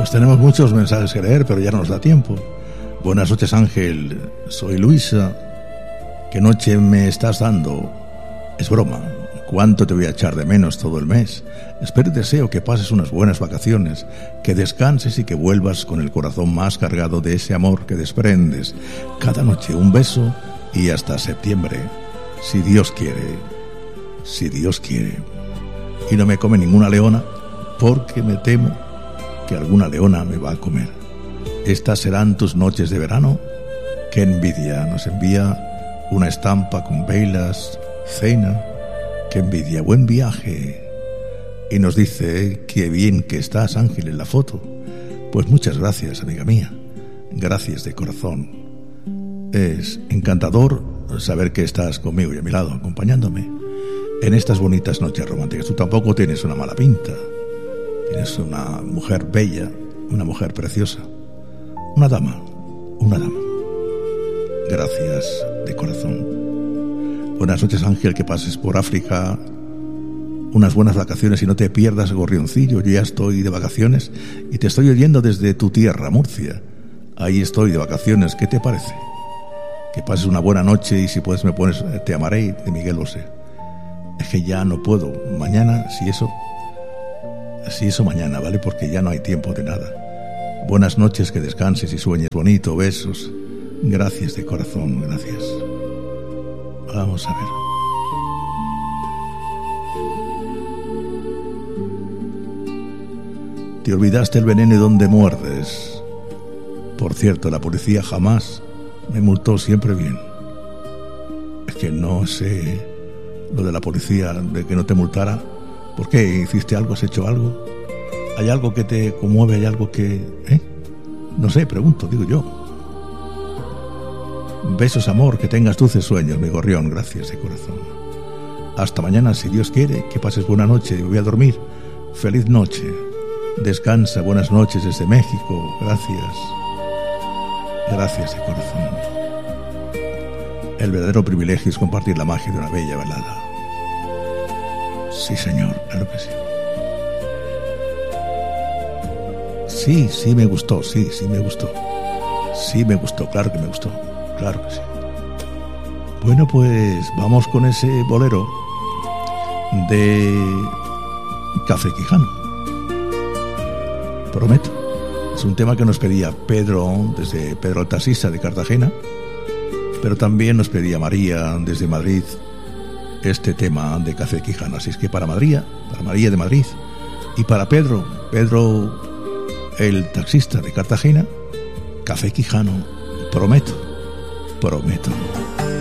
Pues tenemos muchos mensajes que leer, pero ya no nos da tiempo. Buenas noches, Ángel. Soy Luisa. ¿Qué noche me estás dando? Es broma. ¿Cuánto te voy a echar de menos todo el mes? Espero y deseo que pases unas buenas vacaciones, que descanses y que vuelvas con el corazón más cargado de ese amor que desprendes. Cada noche un beso y hasta septiembre. Si Dios quiere. Si Dios quiere. Y no me come ninguna leona, porque me temo que alguna leona me va a comer. Estas serán tus noches de verano. Qué envidia. Nos envía una estampa con velas, cena. Qué envidia. Buen viaje. Y nos dice, qué bien que estás, Ángel, en la foto. Pues muchas gracias, amiga mía. Gracias de corazón. Es encantador saber que estás conmigo y a mi lado, acompañándome en estas bonitas noches románticas. Tú tampoco tienes una mala pinta. Tienes una mujer bella, una mujer preciosa. Una dama. Gracias de corazón. Buenas noches, Ángel, que pases por África unas buenas vacaciones y no te pierdas el Gorrioncillo. Yo ya estoy de vacaciones y te estoy oyendo desde tu tierra, Murcia. Ahí estoy de vacaciones. ¿Qué te parece? Que pases una buena noche y si puedes me pones Te amaré de Miguel Bosé. Es que ya no puedo. Mañana, si eso mañana, ¿vale? Porque ya no hay tiempo de nada. Buenas noches, que descanses y sueñes bonito. Besos. Gracias de corazón, gracias. Vamos a ver. Te olvidaste el veneno y donde muerdes. Por cierto, la policía jamás me multó, siempre bien. Es que no sé lo de la policía, de que no te multara. ¿Por qué? ¿Hiciste algo? ¿Has hecho algo? ¿Hay algo que te conmueve? ¿Hay algo que...? No sé, pregunto, digo yo. Besos, amor, que tengas dulces sueños, mi gorrión, gracias de corazón. Hasta mañana, si Dios quiere, que pases buena noche, voy a dormir. Feliz noche. Descansa, buenas noches desde México, gracias. Gracias de corazón. El verdadero privilegio es compartir la magia de una bella velada. Sí, señor, claro que sí. Sí me gustó, sí me gustó. Sí me gustó, claro que me gustó. Claro que sí. Bueno, pues vamos con ese bolero de Café Quijano. Prometo. Es un tema que nos pedía Pedro, desde Pedro el taxista de Cartagena, pero también nos pedía María desde Madrid este tema de Café Quijano. Así es que para María de Madrid, y para Pedro el taxista de Cartagena, Café Quijano, prometo.